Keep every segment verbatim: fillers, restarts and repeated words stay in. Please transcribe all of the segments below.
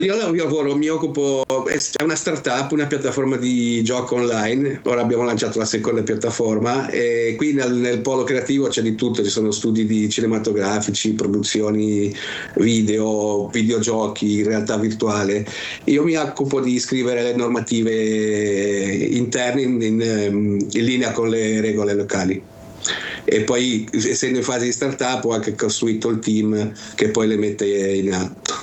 io lavoro, mi occupo, è una startup, una piattaforma di gioco online. Ora abbiamo lanciato la seconda piattaforma e qui nel, nel polo creativo c'è di tutto, ci sono studi di cinematografici, produzioni video, videogiochi, realtà virtuale. Io mi occupo di scrivere le normative interne in, in, in linea con le regole locali. E poi, essendo in fase di startup, ho anche costruito il team che poi le mette in atto.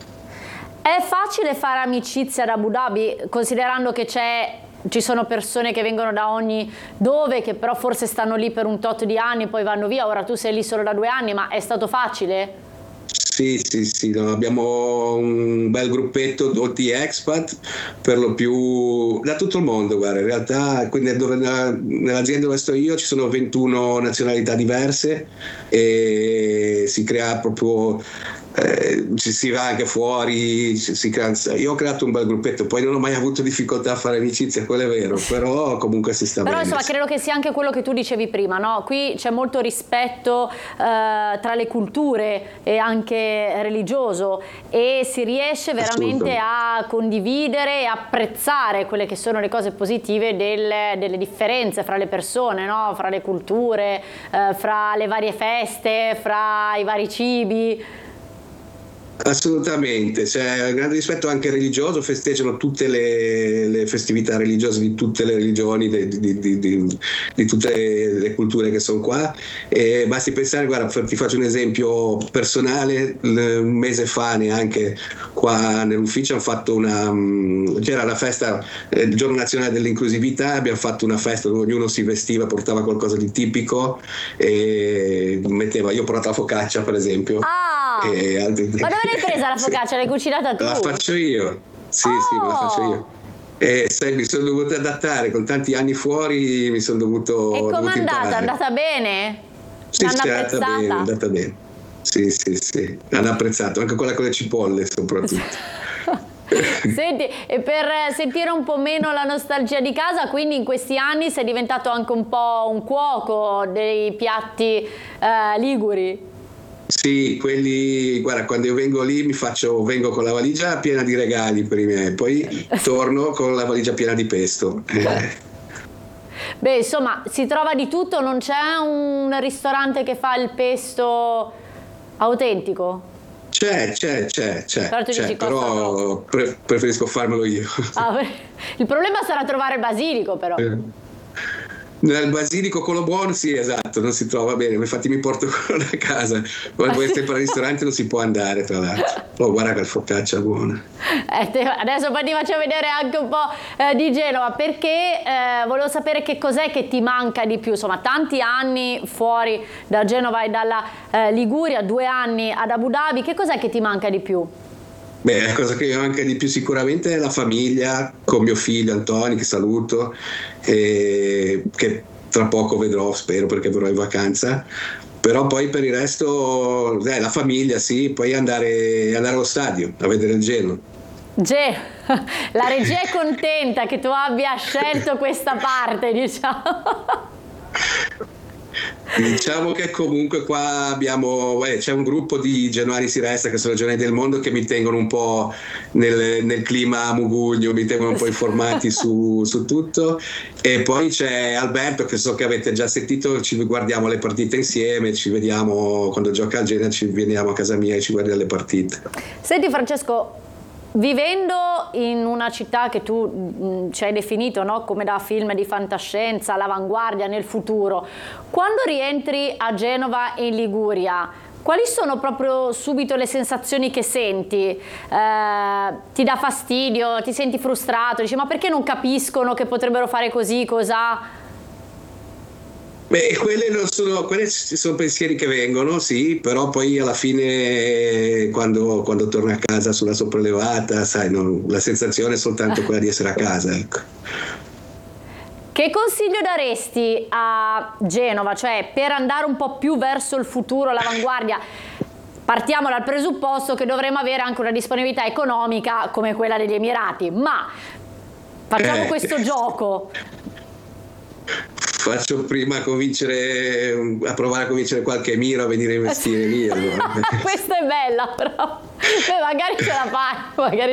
È facile fare amicizia ad Abu Dhabi, considerando che c'è, ci sono persone che vengono da ogni dove, che però forse stanno lì per un tot di anni, poi vanno via. Ora tu sei lì solo da due anni, ma è stato facile? Sì, sì, sì, no, abbiamo un bel gruppetto di expat, per lo più da tutto il mondo, guarda, in realtà quindi dove, nell'azienda dove sto io ci sono ventuno nazionalità diverse e si crea proprio, eh, ci si va anche fuori, si crea, io ho creato un bel gruppetto, poi non ho mai avuto difficoltà a fare amicizia, quello è vero, però comunque si sta però bene. Però insomma credo che sia anche quello che tu dicevi prima, no? Qui c'è molto rispetto eh, tra le culture e anche religioso e si riesce veramente a condividere e apprezzare quelle che sono le cose positive delle, delle differenze fra le persone, no? Fra le culture, eh, fra le varie feste, fra i vari cibi. Assolutamente, c'è un grande rispetto anche religioso, festeggiano tutte le, le festività religiose di tutte le religioni, di, di, di, di, di tutte le, le culture che sono qua, e basti pensare, guarda, ti faccio un esempio personale, un mese fa neanche qua nell'ufficio hanno fatto una, c'era la festa, il giorno nazionale dell'inclusività, abbiamo fatto una festa dove ognuno si vestiva, portava qualcosa di tipico e metteva, io ho portato la focaccia per esempio. Ah, e altri... ma dove l'hai presa la focaccia? Sì. L'hai cucinata tu? La faccio io, sì, oh. sì, me la faccio io. E sai, mi sono dovuto adattare, con tanti anni fuori mi sono dovuto. E com'è andata? È andata bene? Sì, sì, è andata bene, è andata bene. Sì, sì, sì, hanno apprezzato, anche quella con le cipolle soprattutto. Senti, e per sentire un po' meno la nostalgia di casa, quindi in questi anni sei diventato anche un po' un cuoco dei piatti eh, liguri? Sì, quelli, guarda, quando io vengo lì mi faccio, vengo con la valigia piena di regali per i miei, poi torno con la valigia piena di pesto. Eh. Beh, insomma, si trova di tutto, non c'è un ristorante che fa il pesto autentico? C'è, c'è, c'è, c'è, però, c'è, però pre- preferisco farmelo io. Ah, il problema sarà trovare il basilico, però. Eh. Nel basilico, quello buono, sì, esatto, non si trova bene, infatti mi porto quello da casa. Quando vuoi stare per il ristorante non si può andare, tra l'altro. Oh, guarda che focaccia buona. Eh, te, adesso poi ti faccio vedere anche un po' eh, di Genova, perché eh, volevo sapere che cos'è che ti manca di più. Insomma, tanti anni fuori da Genova e dalla eh, Liguria, due anni ad Abu Dhabi, che cos'è che ti manca di più? Beh, la cosa che mi manca di più sicuramente è la famiglia, con mio figlio Antonio, che saluto, e che tra poco vedrò, spero, perché verrò in vacanza. Però poi per il resto, eh, la famiglia, sì, poi andare, andare allo stadio a vedere il Genoa. Ge- la regia è contenta che tu abbia scelto questa parte, diciamo. Diciamo che comunque qua abbiamo, eh, c'è un gruppo di genuani si resta, che sono genuani del mondo, che mi tengono un po' nel, nel clima mugugno, mi tengono un po' informati su, su tutto, e poi c'è Alberto, che so che avete già sentito, ci guardiamo le partite insieme, ci vediamo quando gioca al Genoa, ci veniamo a casa mia e ci guardiamo le partite. Senti Francesco, vivendo in una città che tu mh, ci hai definito, no? Come da film di fantascienza, all'avanguardia, nel futuro, quando rientri a Genova e in Liguria, quali sono proprio subito le sensazioni che senti? Eh, ti dà fastidio? Ti senti frustrato? Dici, ma perché non capiscono che potrebbero fare così, cos'ha? Beh, quelle non sono, quelle sono pensieri che vengono, sì, però poi alla fine quando, quando torno a casa sulla sopraelevata, sai, non, la sensazione è soltanto quella di essere a casa, ecco. Che consiglio daresti a Genova, cioè per andare un po' più verso il futuro, l'avanguardia? Partiamo dal presupposto che dovremo avere anche una disponibilità economica come quella degli Emirati, ma facciamo eh. questo gioco. Faccio prima convincere, a provare a convincere qualche emiro a venire a investire lì. Allora. Questa è bella, però. Beh, magari ce la fai, magari